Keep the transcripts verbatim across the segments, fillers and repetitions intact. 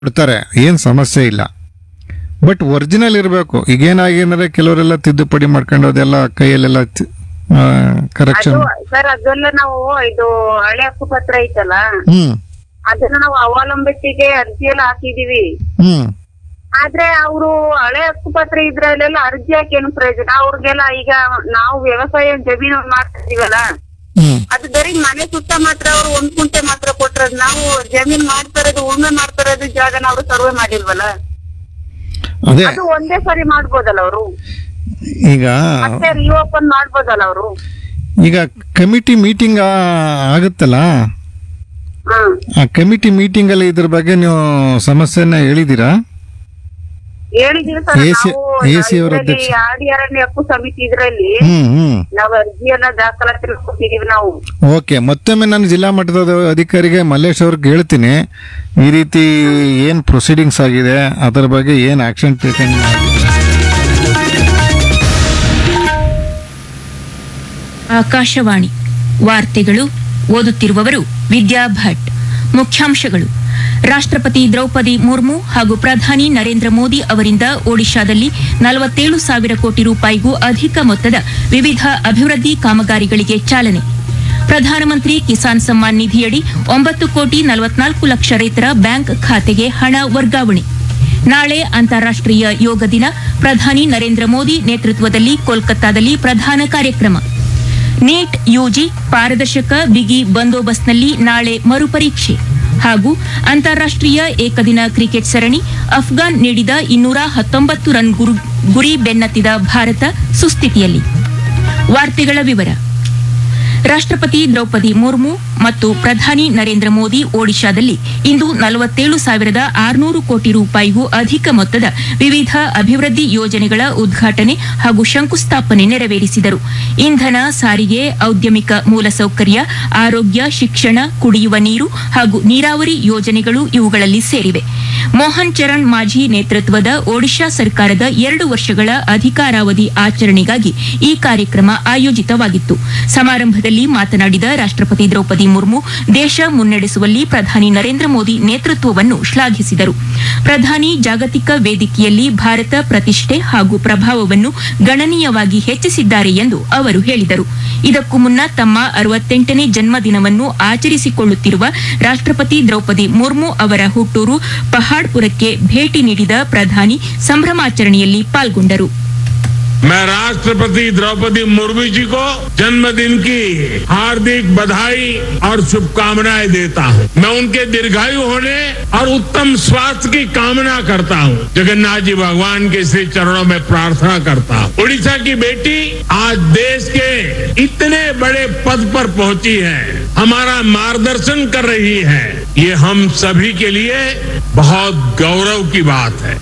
ಬಿಡ್ತಾರೆ, ಏನ್ ಸಮಸ್ಯೆ ಇಲ್ಲ. ಬಟ್ ಒರಿಜಿನಲ್ ಇರಬೇಕು. ಈಗೇನಾಗೇನಾದ್ರೆ ಕೆಲವರೆಲ್ಲ ತಿದ್ದುಪಡಿ ಮಾಡ್ಕೊಂಡು ಅದೆಲ್ಲ ಕೈಯಲ್ಲೆಲ್ಲ ಕರೆಕ್ಷನ್. ಅದು ಸರ್ ಅದೆಲ್ಲ ನಾವು ಇದು ಹಳೆ ಹಕ್ಕುಪತ್ರ ಐತಲ್ಲ ಹ್ಮ್ ಅದನ್ನ ನಾವು ಅವಲಂಬಿಸಿಗೆ ಅರ್ಜಿ ಎಲ್ಲ ಹಾಕಿದೀವಿ. ಹ್ಮ್ ಆದ್ರೆ ಅವರು ಹಳೆ ಹಕ್ಕುಪತ್ರ ಇದ್ರಲ್ಲೆಲ್ಲ ಅರ್ಜಿ ಹಾಕಿ ಏನು ಪ್ರಯೋಜನ? ಅವ್ರಿಗೆಲ್ಲ ಈಗ ನಾವು ವ್ಯವಸಾಯ ಜಮೀನು ಮಾಡ್ತಾ ಇದೀವಲ್ಲ, ಹ್ಮ್ ಅದು ಬರೀ ಮನೆ ಸುತ್ತ ಮಾತ್ರ ಅವ್ರು ಒಂದ್ ಕುಂಟೆ ಮಾತ್ರ ಕೊಟ್ಟಿರೋದು. ನಾವು ಜಮೀನ್ ಮಾಡ್ತಾ ಇರೋದು, ಉಳ್ಮೆ ಮಾಡ್ತಾ ಇರೋದು ಜಾಗನ ಅವ್ರು ಸರ್ವೆ ಮಾಡಿಲ್ವಲ್ಲ, ಅದೇ ಅದು ಒಂದೇ ಸರಿ ಮಾಡ್ಬೋದಲ್ಲ ಅವರು, ಈಗ ಮತ್ತೆ ರಿಓಪನ್ ಮಾಡ್ಬೋದಲ್ಲ ಅವರು. ಈಗ ಕಮಿಟಿ ಮೀಟಿಂಗ್ ಆಗುತ್ತಲ್ಲ, ಹ್ಮ್ ಆ ಕಮಿಟಿ ಮೀಟಿಂಗ್ ಅಲ್ಲಿ ಇದ್ರ ಬಗ್ಗೆ ನೀವು ಸಮಸ್ಯೆನ ಹೇಳಿದೀರಾ? ಹೇಳಿದೀವಿ ಸರ್. ಎ ಸಿ- ನಾವು ಎ ಸಿ ಅವರ ಅಧ್ಯಕ್ಷ. ಇದ್ರಲ್ಲಿ ಆಡಿ ಅರಣ್ಯ ಹಕ್ಕು ಸಮಿತಿ ಇದ್ರಲ್ಲಿ ಹ್ಮ್ ಹ್ಮ್ ನಾವು ಅರ್ಜಿ ಎಲ್ಲ ದಾಖಲಾತಿ ಕೊಟ್ಟಿದೀವಿ ನಾವು. ಓಕೆ, ಮತ್ತೊಮ್ಮೆ ನಾನು ಜಿಲ್ಲಾ ಮಟ್ಟದ ಅಧಿಕಾರಿಗೆ ಮಲ್ಲೇಶ್ ಅವ್ರಿಗೆ ಹೇಳ್ತೀನಿ, ಈ ರೀತಿ ಏನ್ ಪ್ರೊಸೀಡಿಂಗ್ಸ್ ಆಗಿದೆ ಅದರ ಬಗ್ಗೆ ಏನ್ ಆಕ್ಷನ್ ಟೇಕನ್. ಆಕಾಶವಾಣಿ ವಾರ್ತೆಗಳು ಓದುತ್ತಿರುವವರು ವಿದ್ಯಾ ಭಟ್. ಮುಖ್ಯಾಂಶಗಳು: ರಾಷ್ಟ್ರಪತಿ ದ್ರೌಪದಿ ಮುರ್ಮು ಹಾಗೂ ಪ್ರಧಾನಿ ನರೇಂದ್ರ ಮೋದಿ ಅವರಿಂದ ಒಡಿಶಾದಲ್ಲಿ ನಲವತ್ತೇಳು ಸಾವಿರ ಕೋಟಿ ರೂಪಾಯಿಗೂ ಅಧಿಕ ಮೊತ್ತದ ವಿವಿಧ ಅಭಿವೃದ್ಧಿ ಕಾಮಗಾರಿಗಳಿಗೆ ಚಾಲನೆ. ಪ್ರಧಾನಮಂತ್ರಿ ಕಿಸಾನ್ ಸಮ್ಮಾನ್ ನಿಧಿಯಡಿ ಒಂಬತ್ತು ಕೋಟಿ ನಲವತ್ನಾಲ್ಕು ಲಕ್ಷ ರೈತರ ಬ್ಯಾಂಕ್ ಖಾತೆಗೆ ಹಣ ವರ್ಗಾವಣೆ. ನಾಳೆ ಅಂತಾರಾಷ್ಟೀಯ ಯೋಗ ದಿನ. ಪ್ರಧಾನಿ ನರೇಂದ್ರ ಮೋದಿ ನೇತೃತ್ವದಲ್ಲಿ ಕೋಲ್ಕತ್ತಾದಲ್ಲಿ ಪ್ರಧಾನ ಕಾರ್ಯಕ್ರಮ. ನೀಟ್ ಯುಜಿ ಪಾರದರ್ಶಕ ಬಿಗಿ ಬಂದೋಬಸ್ತ್ನಲ್ಲಿ ನಾಳೆ ಮರುಪರೀಕ್ಷೆ. ಹಾಗೂ ಅಂತಾರಾಷ್ಟೀಯ ಏಕದಿನ ಕ್ರಿಕೆಟ್ ಸರಣಿ. ಅಫ್ಘಾನ್ ನೀಡಿದ ಇನ್ನೂರ ಹತ್ತೊಂಬತ್ತು ರನ್ ಗುರಿ ಬೆನ್ನತ್ತಿದ ಭಾರತ ಸುಸ್ಥಿತಿಯಲ್ಲಿ. ವಾರ್ತೆಗಳ ವಿವರ. ರಾಷ್ಟ್ರಪತಿ ದ್ರೌಪದಿ ಮುರ್ಮು ಮತ್ತು ಪ್ರಧಾನಿ ನರೇಂದ್ರ ಮೋದಿ ಒಡಿಶಾದಲ್ಲಿ ಇಂದು ನಲವತ್ತೇಳು ಸಾವಿರದ ಆರುನೂರು ಕೋಟಿ ರೂಪಾಯಿಗೂ ಅಧಿಕ ಮೊತ್ತದ ವಿವಿಧ ಅಭಿವೃದ್ಧಿ ಯೋಜನೆಗಳ ಉದ್ಘಾಟನೆ ಹಾಗೂ ಶಂಕುಸ್ಥಾಪನೆ ನೆರವೇರಿಸಿದರು. ಇಂಧನ, ಸಾರಿಗೆ, ಔದ್ಯಮಿಕ ಮೂಲಸೌಕರ್ಯ, ಆರೋಗ್ಯ, ಶಿಕ್ಷಣ, ಕುಡಿಯುವ ನೀರು ಹಾಗೂ ನೀರಾವರಿ ಯೋಜನೆಗಳು ಇವುಗಳಲ್ಲಿ ಸೇರಿವೆ. ಮೋಹನ್ ಚರಣ್ ಮಾಝಿ ನೇತೃತ್ವದ ಒಡಿಶಾ ಸರ್ಕಾರದ ಎರಡು ವರ್ಷಗಳ ಅಧಿಕಾರಾವಧಿ ಆಚರಣೆಗಾಗಿ ಈ ಕಾರ್ಯಕ್ರಮ ಆಯೋಜಿತವಾಗಿತ್ತು. ಸಮಾರಂಭದಲ್ಲಿ ಮಾತನಾಡಿದ ರಾಷ್ಟ್ರಪತಿ ದ್ರೌಪದಿ ಮುರ್ಮು ದೇಶ ಮುನ್ನಡೆಸುವಲ್ಲಿ ಪ್ರಧಾನಿ ನರೇಂದ್ರ ಮೋದಿ ನೇತೃತ್ವವನ್ನು ಶ್ಲಾಘಿಸಿದರು. ಪ್ರಧಾನಿ ಜಾಗತಿಕ ವೇದಿಕೆಯಲ್ಲಿ ಭಾರತ ಪ್ರತಿಷ್ಠೆ ಹಾಗೂ ಪ್ರಭಾವವನ್ನು ಗಣನೀಯವಾಗಿ ಹೆಚ್ಚಿಸಿದ್ದಾರೆ ಎಂದು ಅವರು ಹೇಳಿದರು. ಇದಕ್ಕೂ ಮುನ್ನ ತಮ್ಮ ಅರವತ್ತೆಂಟನೇ ಜನ್ಮದಿನವನ್ನು ಆಚರಿಸಿಕೊಳ್ಳುತ್ತಿರುವ ರಾಷ್ಟ್ರಪತಿ ದ್ರೌಪದಿ ಮುರ್ಮು ಅವರ ಹುಟ್ಟೂರು ಪಹಾಡ್ಪುರಕ್ಕೆ ಭೇಟಿ ನೀಡಿದ ಪ್ರಧಾನಿ ಸಂಭ್ರಮಾಚರಣೆಯಲ್ಲಿ ಪಾಲ್ಗೊಂಡರು. मैं राष्ट्रपति द्रौपदी मुर्मू जी को जन्मदिन की हार्दिक बधाई और शुभकामनाएं देता हूं। मैं उनके दीर्घायु होने और उत्तम स्वास्थ्य की कामना करता हूं। जगन्नाथ जी भगवान के श्री चरणों में प्रार्थना करता हूं। उड़ीसा की बेटी आज देश के इतने बड़े पद पर पहुंची है, हमारा मार्गदर्शन कर रही है, ये हम सभी के लिए बहुत गौरव की बात है।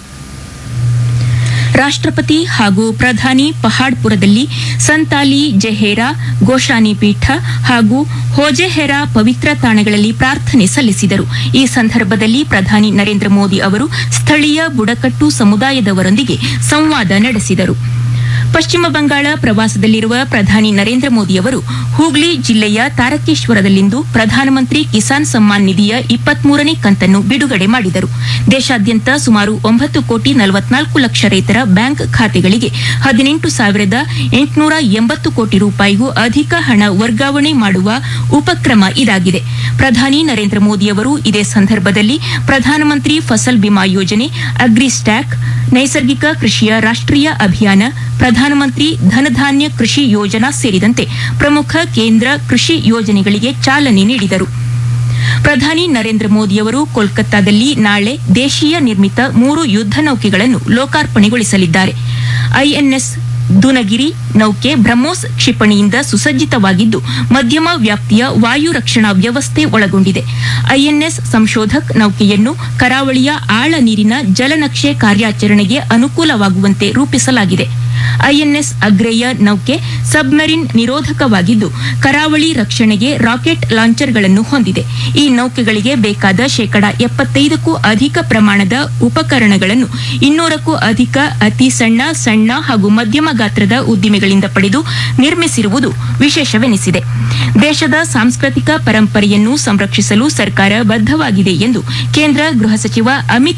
ರಾಷ್ಟ್ರಪತಿ ಹಾಗೂ ಪ್ರಧಾನಿ ಪಹಾಡ್ಪುರದಲ್ಲಿ ಸಂತಾಲಿ ಜೆಹೇರಾ, ಗೋಶಾನಿ ಪೀಠ ಹಾಗೂ ಹೋಜೆಹೆರಾ ಪವಿತ್ರ ತಾಣಗಳಲ್ಲಿ ಪ್ರಾರ್ಥನೆ ಸಲ್ಲಿಸಿದರು. ಈ ಸಂದರ್ಭದಲ್ಲಿ ಪ್ರಧಾನಿ ನರೇಂದ್ರ ಮೋದಿ ಅವರು ಸ್ಥಳೀಯ ಬುಡಕಟ್ಟು ಸಮುದಾಯದವರೊಂದಿಗೆ ಸಂವಾದ ನಡೆಸಿದರು. ಪಶ್ಚಿಮ ಬಂಗಾಳ ಪ್ರವಾಸದಲ್ಲಿರುವ ಪ್ರಧಾನಿ ನರೇಂದ್ರ ಮೋದಿ ಅವರು ಹೂಗ್ಲಿ ಜಿಲ್ಲೆಯ ತಾರಕೇಶ್ವರದಲ್ಲಿಂದು ಪ್ರಧಾನಮಂತ್ರಿ ಕಿಸಾನ್ ಸಮ್ಮಾನ್ ನಿಧಿಯ ಇಪ್ಪತ್ಮೂರನೇ ಕಂತನ್ನು ಬಿಡುಗಡೆ ಮಾಡಿದರು. ದೇಶಾದ್ಯಂತ ಸುಮಾರು ಒಂಬತ್ತು ಕೋಟಿ ನಲವತ್ನಾಲ್ಕು ಲಕ್ಷ ರೈತರ ಬ್ಯಾಂಕ್ ಖಾತೆಗಳಿಗೆ ಹದಿನೆಂಟು ಸಾವಿರದ ಎಂಟುನೂರ ಎಂಬತ್ತು ಕೋಟಿ ರೂಪಾಯಿಗೂ ಅಧಿಕ ಹಣ ವರ್ಗಾವಣೆ ಮಾಡುವ ಉಪಕ್ರಮ ಇದಾಗಿದೆ. ಪ್ರಧಾನಿ ನರೇಂದ್ರ ಮೋದಿ ಅವರು ಇದೇ ಸಂದರ್ಭದಲ್ಲಿ ಪ್ರಧಾನಮಂತ್ರಿ ಫಸಲ್ ಬಿಮಾ ಯೋಜನೆ, ಅಗ್ರಿ ಸ್ಟ್ಯಾಕ್, ನೈಸರ್ಗಿಕ ಕೃಷಿಯ ರಾಷ್ಟ್ರೀಯ ಅಭಿಯಾನ, ಪ್ರಧಾನಮಂತ್ರಿ ಧನಧಾನ್ಯ ಕೃಷಿ ಯೋಜನಾ ಸೇರಿದಂತೆ ಪ್ರಮುಖ ಕೇಂದ್ರ ಕೃಷಿ ಯೋಜನೆಗಳಿಗೆ ಚಾಲನೆ ನೀಡಿದರು. ಪ್ರಧಾನಿ ನರೇಂದ್ರ ಮೋದಿಯವರು ಕೋಲ್ಕತ್ತಾದಲ್ಲಿ ನಾಳೆ ದೇಶೀಯ ನಿರ್ಮಿತ ಮೂರು ಯುದ್ಧ ನೌಕೆಗಳನ್ನು ಲೋಕಾರ್ಪಣೆಗೊಳಿಸಲಿದ್ದಾರೆ. ಐಎನ್ಎಸ್ ದುನಗಿರಿ ನೌಕೆ ಬ್ರಹ್ಮೋಸ್ ಕ್ಷಿಪಣಿಯಿಂದ ಸುಸಜ್ಜಿತವಾಗಿದ್ದು ಮಧ್ಯಮ ವ್ಯಾಪ್ತಿಯ ವಾಯು ರಕ್ಷಣಾ ವ್ಯವಸ್ಥೆ ಒಳಗೊಂಡಿದೆ. ಐಎನ್ಎಸ್ ಸಂಶೋಧಕ್ ನೌಕೆಯನ್ನು ಕರಾವಳಿಯ ಆಳ ನೀರಿನ ಜಲನಕ್ಷೆ ಕಾರ್ಯಾಚರಣೆಗೆ ಅನುಕೂಲವಾಗುವಂತೆ ರೂಪಿಸಲಾಗಿದೆ. ಐಎನ್ಎಸ್ ಅಗ್ರೇಯ ನೌಕೆ ಸಬ್ಮರಿನ್ ನಿರೋಧಕವಾಗಿದ್ದು ಕರಾವಳಿ ರಕ್ಷಣೆಗೆ ರಾಕೆಟ್ ಲಾಂಚರ್ಗಳನ್ನು ಹೊಂದಿದೆ. ಈ ನೌಕೆಗಳಿಗೆ ಬೇಕಾದ ಶೇಕಡಾ ಎಪ್ಪತ್ತೈದಕ್ಕೂ ಅಧಿಕ ಪ್ರಮಾಣದ ಉಪಕರಣಗಳನ್ನು ಇನ್ನೂರಕ್ಕೂ ಅಧಿಕ ಅತಿ ಸಣ್ಣ, ಸಣ್ಣ ಹಾಗೂ ಮಧ್ಯಮ ಗಾತ್ರದ ಉದ್ದಿಮೆಗಳಿಂದ ಪಡೆದು ನಿರ್ಮಿಸಿರುವುದು ವಿಶೇಷವೆನಿಸಿದೆ. ದೇಶದ ಸಾಂಸ್ಕೃತಿಕ ಪರಂಪರೆಯನ್ನು ಸಂರಕ್ಷಿಸಲು ಸರ್ಕಾರ ಬದ್ಧವಾಗಿದೆ ಎಂದು ಕೇಂದ್ರ ಗೃಹ ಸಚಿವ ಅಮಿತ್